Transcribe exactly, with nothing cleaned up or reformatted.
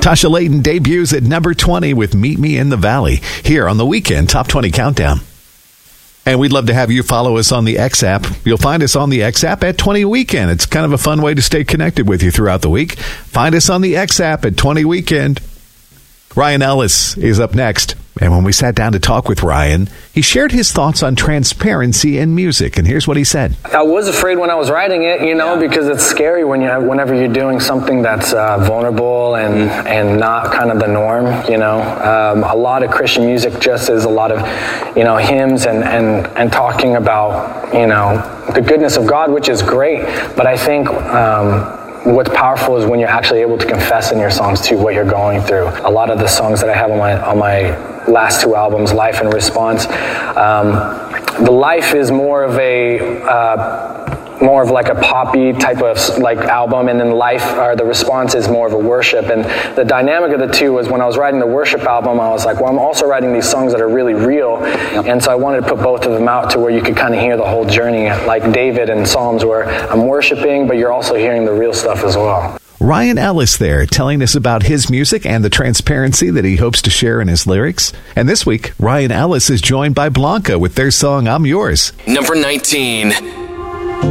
Tasha Layton debuts at number twenty with Meet Me in the Valley here on the Weekend Top twenty Countdown. And we'd love to have you follow us on the X app. You'll find us on the X app at twenty Weekend. It's kind of a fun way to stay connected with you throughout the week. Find us on the X app at twenty Weekend. Ryan Ellis is up next. And when we sat down to talk with Ryan, he shared his thoughts on transparency in music. And here's what he said. I was afraid when I was writing it, you know, because it's scary when you whenever you're doing something that's uh, vulnerable and, and not kind of the norm, you know. Um, a lot of Christian music just is a lot of, you know, hymns and, and, and talking about, you know, the goodness of God, which is great. But I think um, what's powerful is when you're actually able to confess in your songs too what you're going through. A lot of the songs that I have on my on my last two albums, Life and Response, um, the Life is more of a uh, more of like a poppy type of like album, and then Life or the Response is more of a worship. And the dynamic of the two was when I was writing the worship album, I was like, well, I'm also writing these songs that are really real, yep. And so I wanted to put both of them out to where you could kind of hear the whole journey, like David and Psalms, where I'm worshiping, but you're also hearing the real stuff as well. Ryan Ellis there telling us about his music and the transparency that he hopes to share in his lyrics. And this week, Ryan Ellis is joined by Blanca with their song I'm Yours. Number nineteen.